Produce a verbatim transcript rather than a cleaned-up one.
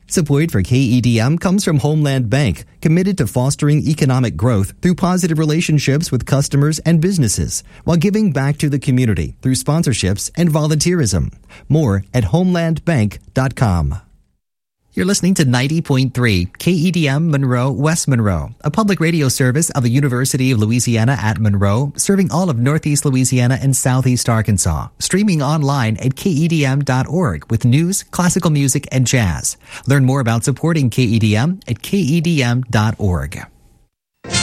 Support for K E D M comes from Homeland Bank, committed to fostering economic growth through positive relationships with customers and businesses, while giving back to the community through sponsorships and volunteerism. More at homeland bank dot com. You're listening to ninety point three K E D M Monroe, West Monroe, a public radio service of the University of Louisiana at Monroe, serving all of Northeast Louisiana and Southeast Arkansas. Streaming online at K E D M dot org with news, classical music, and jazz. Learn more about supporting K E D M at K E D M dot org.